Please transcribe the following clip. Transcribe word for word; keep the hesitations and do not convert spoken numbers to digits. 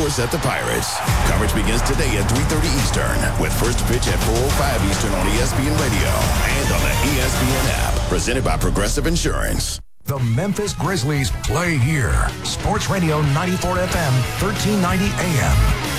course at the Pirates. Coverage begins today at three thirty Eastern with first pitch at four oh five Eastern on E S P N Radio and on the E S P N app. Presented by Progressive Insurance. The Memphis Grizzlies play here. Sports Radio ninety-four F M, thirteen ninety A M.